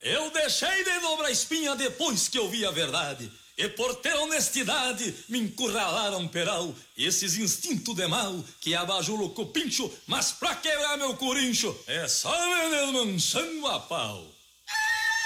Eu deixei de dobrar espinha depois que eu vi a verdade. E por ter honestidade me encurralaram peral. Esses instintos de mal que abajulam com o pincho, mas pra quebrar meu corincho é só veneno manchando a pau.